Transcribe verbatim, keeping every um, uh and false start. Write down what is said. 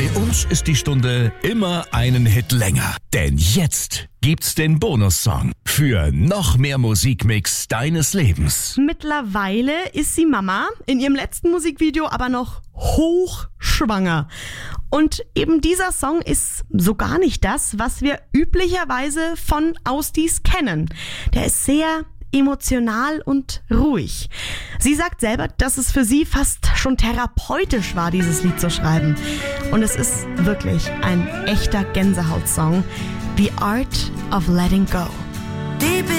Bei uns ist die Stunde immer einen Hit länger. Denn jetzt gibt's den Bonussong für noch mehr Musikmix deines Lebens. Mittlerweile ist sie Mama, in ihrem letzten Musikvideo aber noch hochschwanger. Und eben dieser Song ist so gar nicht das, was wir üblicherweise von Ausdies kennen. Der ist sehr emotional und ruhig. Sie sagt selber, dass es für sie fast schon therapeutisch war, dieses Lied zu schreiben. Und es ist wirklich ein echter Gänsehautsong. The Art of Letting Go. Deep